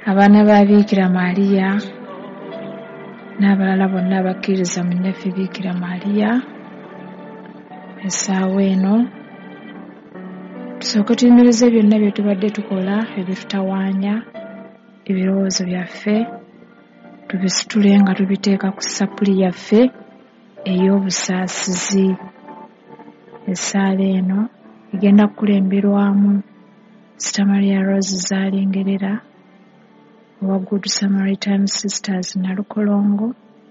abaana ba Biikira Maaliya n'abalala bonna abakkiriza mu nnyaffe Biikira Maaliya, essaawa eno tusooke tuyimirize byonna bye tubadde tukola ebitutawaanya ebirowoozo byaffe, tubisitule nga tubiteeka ku ssapuli yaffe ey'obusaasizi. Essaala eno egenda kukulemberwamu Sita Maria Rose Zaalingerera owa Good Samaritan Sisters Nalukolongo,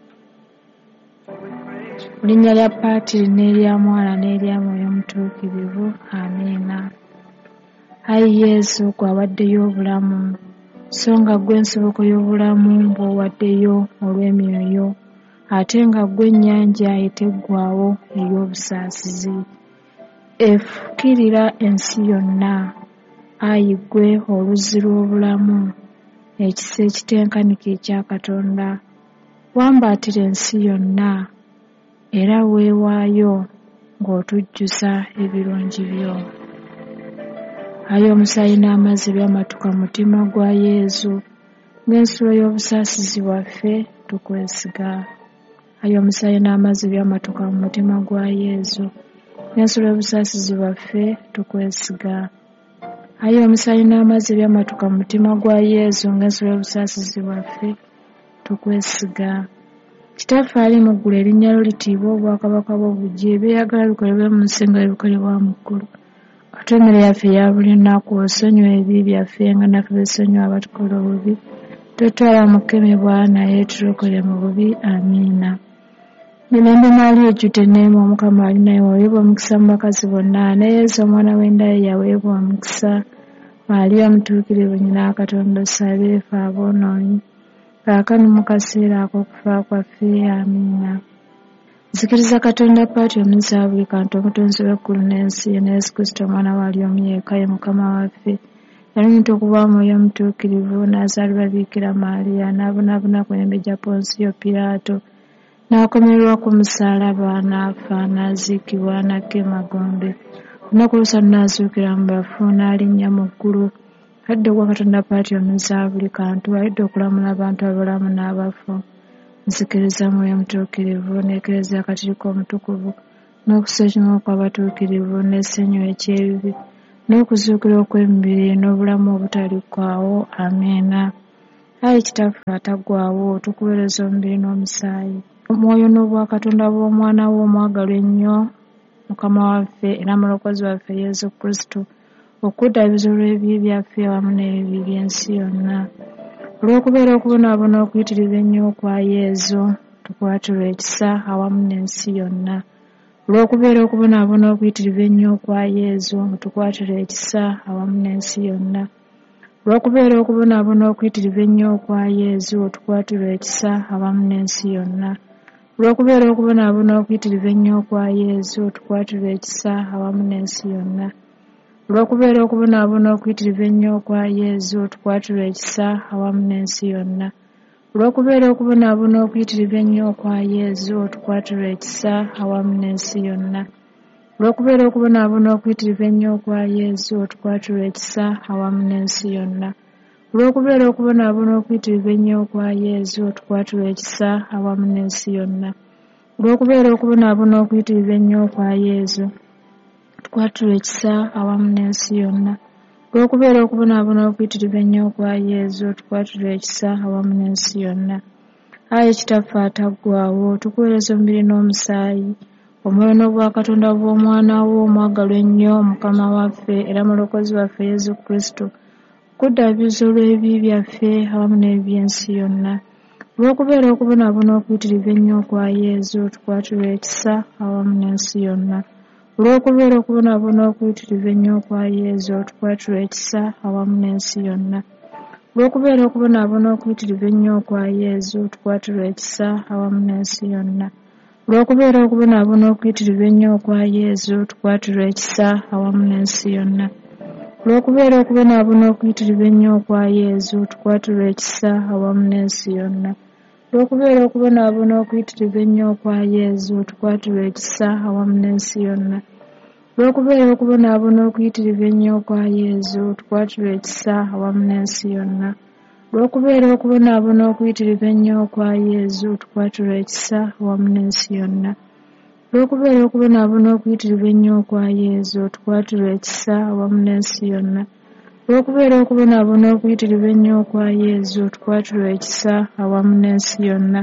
mu linnya lya Paatiri n'erya Mwana n'erya Mwoyo Mutuukirivu. Amiina. Ayi Yesu, gwawaddeyo obulamu, so nga gwe nsoboko y'obulamu bw'owaddeyo olw'emyoyo, ate nga gwe ennyanja eteggwaawo ey'obusaasizi. Efukirira ensi yonna, ayi gwe oluzzi lw'obulamu, ekisa ekitenkanika ekya Katonda, wambaatira ensi yonna era weewaayo ng'otujjuza ebirungi byo. Ayi omusaayi n'amazzi byamatuka mu mutima gwa Yesu, ng'ensulo y'obusaasizi bwaffe tukwesiga. Ayi omusaayi n'amazzi byamatuka mu mutima gwa Yesu, ng'ensulo y'obusaasizi bwaffe tukwesiga. Ayi omusaayi n'amazzi byamatuka mu mutima gwa Yesu, ng'ensulo y'obusaasizi bwaffe tukwesiga. Kitaffe ali mu ggulu, erinnya lyo litiibwe, obwakabaka bwo bujje, ebyeyagala bikolebwe mu nsi nga bikolebwa mu ggulu. Ate emmere yaffe eya buli lunaku osonyiwa ebibi byaffe nga naffe besonyiwa abatukola obubi, totwala mu kukemebwa naye tulokole mu bubi. Amiina. Mirembe Maaliya ejjudde enneema, Omukama ali naye, waweebwa omukisa mu bakazi bonna, ne Yesu omwana w'endaya yaweebwa omukisa. Maaliya omutuukirivu, nnyina wa Katonda, osabe ffe aboonoonyi, kaakano mu kaseera ak'okufa kwaffe. Amiina. Nzikiriza Katonda Paati omunyisa wa buli kantu, omutonzi w'eggulu n'ensi, ne Yesu Kristo omwana waali omu yeeka, ye Mukama waffe, yalumita okuba Mwoyo Omutuukirivu, n'azaalibwa Biikira Maaliya, n'abonaabona ku mirembe gya Ponsiyo Piraato, n'akomererwa ku musaalaba, n'afa, n'aziikibwa, n'akka emagombe. Olunaku olw'okusatu n'azuukira mu bafu, n'alinnya mu ggulu. Alidde ogwa Katonda Paati omunyisa wa buli kantu, alidde okulamula abantu abalamu n'abafu. Nzikiriza Mwoyo Omutuukirivu, n'Eklezia Katolika Omutukuvu, n'okusonyiyibwa kw'abatuukirivu, n'essanyu eky'ebibi, n'okuzuukira okw'emibiri, n'obulamu obutaliggwaawo. Amiina. Ayi Kitaffe ataggwaawo, tukuweereza omubiri n'omusaayi, omwoyo n'obwakatonda bw'Omwana wo omwagalwa ennyo, Mukama waffe era Mulokozi waffe Yesu Kristo, okuddaabiriza olw'ebibi byaffe awamu n'ebibi by'ensi yonna. Olw'okubeera okubonaabona okuyitirivu ennyo okwa Yesu, tukwatirwa ekisa awamu n'ensi yonna. Olw'okubeera okubonaabona okuyitirivu ennyo okwa Yesu, tukwatirwa ekisa awamu n'ensi yonna. Olw'okubeera okubonaabona okuyitirivu ennyo okwa Yesu, tukwatirwa ekisa awamu n'ensi yonna. Olw'okubeera okubonaabona okuyitirivu ennyo okwa Yesu, tukwatirwa ekisa awamu n'ensi yonna. Olw'okubeera okubonaabona okuyitirivu ennyo okwa Yesu, tukwatirwa ekisa awamu n'ensi yonna. Olw'okubeera okubonaabona okuyitirivu ennyo okwa Yesu, tukwatirwa ekisa awamu n'ensi yonna. Olw'okubeera okubonaabona okuyitirivu ennyo okwa Yesu, tukwatirwa ekisa awamu n'ensi yonna. Olw'okubeera okubonaabona okuyitirivu ennyo okwa Yesu, tukwatirwa ekisa awamu n'ensi yonna. Olw'okubeera okubonaabona okuyitirivu ennyo okwa Yesu, tukwatirwa ekisa awamu n'ensi yonna. Olw'okubeera okubonaabona okuyitirivu ennyo okwa Yesu, tukwatirwa ekisa awamu n'ensi yonna. Ayi Kitaffe ataggwaawo, tukuweereza omubiri n'omusaayi, omwoyo n'obwakatonda bw'Omwana wo omwagalwa ennyo, Mukama waffe era Mulokozi waffe Yesu Kristo, okuddaabiriza olw'ebibi byaffe awamu n'ebibi by'ensi yonna. Olw'okubeera okubonaabona okuyitirivu ennyo okwa Yesu, tukwatirwa ekisa awamu n'ensi yonna. Olw'okubeera okubonaabona okuyitirivu ennyo okwa Yesu, tukwatirwa ekisa awamu n'ensi yonna. Olw'okubeera okubonaabona okuyitirivu ennyo okwa Yesu, tukwatirwa ekisa awamu n'ensi yonna. Olw'okubeera okubonaabona okuyitirivu ennyo okwa Yesu, tukwatirwa ekisa awamu n'ensi yonna. Olw'okubeera okubonaabona okuyitirivu ennyo okwa Yesu, tukwatirwa ekisa awamu n'ensi yonna. Olw'okubeera okubonaabona okuyitirivu ennyo okwa Yesu, tukwatirwa ekisa awamu n'ensi yonna. Olw'okubeera okubonaabona okuyitirivu ennyo okwa Yesu, tukwatirwa ekisa awamu n'ensi yonna. Olw'okubeera okubonaabona okuyitirivu ennyo okwa Yezu tukwatula ekisa awamu n'ensi yonna. Olw'okubeera okubonaabona okuyitirivu ennyo okwa Yezu tukwatula ekisa awamu n'ensi yonna. Olw'okubeera okubonaabona okuyitirivu ennyo okwa Yezu tukwatula ekisa awamu n'ensi yonna.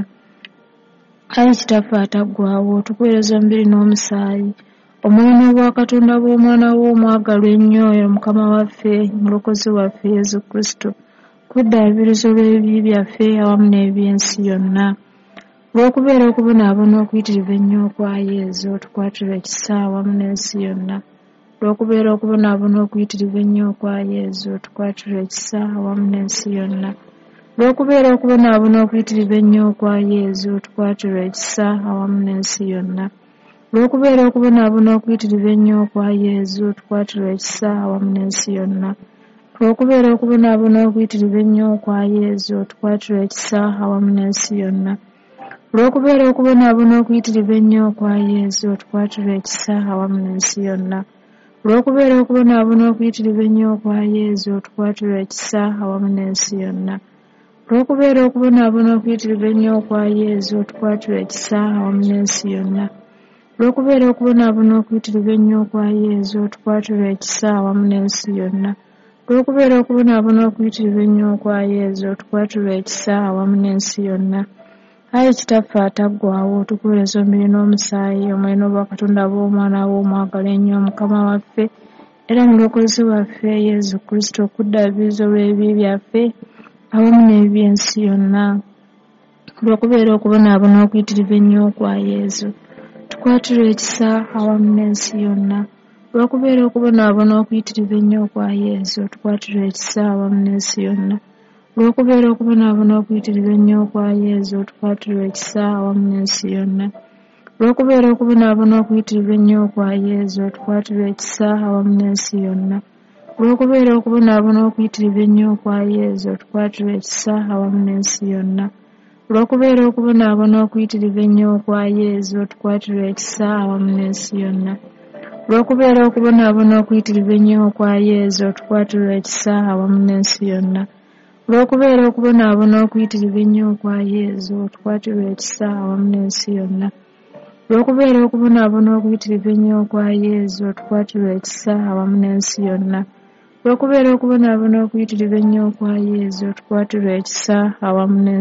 Ayi Kitaffe ataggwaawo, tukuweereza omubiri n'omusaayi, omwoyo n'obwakatonda bw'omwana wo omwagalwa ennyo oyo Mukama waffe, Omulokozi waffe Yezu Kristo, kuddaabirizo lw'ebibi byaffe awamu n'eby'ensi yonna. Olw'okubeera okubonaabona okuyitirivu ennyo okwa Yezu tukwatula ekisa awamu n'ensi yonna. Olw'okubeera okubonaabona okuyitirivu ennyo okwa Yezu tukwatula ekisa awamu n'ensi yonna. Olw'okubeera okubonaabona okuyitirivu ennyo okwa Yezu tukwatula ekisa awamu n'ensi yonna. Olw'okubeera okubonaabona okuyitirivu ennyo okwa Yezu tukwatula ekisa awamu n'ensi yonna. Olw'okubeera okubonaabona okuyitirivu ennyo okwa Yezu tukwatula ekisa awamu n'ensi yonna. Olw'okubeera okubonaabona okuyitirivu ennyo okwa Yezu tukwatula ekisa awamu n'ensi yonna. Olw'okubeera okubonaabona okuyitirivu ennyo okwa Yezu tukwatula ekisa awamu n'ensi yonna. Olw'okubeera okubonaabona okuyitirivu ennyo okwa Yezu tukwatula ekisa awamu n'ensi yonna. Olw'okubeera okubonaabona okuyitirivu ennyo okwa Yezu tukwatula ekisa awamu n'ensi yonna. Olw'okubeera okubonaabona okuyitirivu ennyo okwa Yezu tukwatula ekisa awamu n'ensi yonna. Ayi Kitaffe ataggwaawo, tukuweereza omubiri n'omusaayi, omwoyo n'obwakatonda bw'omwana wo omwagala ennyo Mukama waffe era Omulokozi waffe Yezu Kristo, okuddaabiriza olw'ebibi byaffe awamu n'eby'ensi yonna. Olw'okubeera okubonaabona okuyitirivu ennyo okwa Yezu tukwatula ekisa awamu n'ensi yonna. Olw'okubeera okubonaabona okuyitirivu ennyo okwa Yezu tukwatula ekisa awamu n'ensi yonna. Olw'okubeera okubonaabona okuyitirivu ennyo okwa Yezu tukwatula ekisa awamu n'ensi yonna. Olw'okubeera okubonaabona okuyitirivu ennyo okwa Yezu tukwatula ekisa awamu n'ensi yonna. Olw'okubeera okubonaabona okuyitirivu ennyo okwa Yezu tukwatula ekisa awamu n'ensi yonna. Olw'okubeera okubonaabona okuyitirivu ennyo okwa Yezu tukwatula ekisa awamu n'ensi yonna. Olw'okubeera okubonaabona okuyitirivu ennyo okwa Yezu tukwatula ekisa awamu n'ensi yonna. Olw'okubeera okubonaabona okuyitirivu ennyo okwa Yezu tukwatula ekisa awamu n'ensi yonna. Olw'okubeera okubonaabona okuyitirivu ennyo okwa Yezu tukwatula ekisa awamu n'ensi yonna. Olw'okubeera okubonaabona okuyitirivu ennyo okwa Yezu tukwatula ekisa awamu n'ensi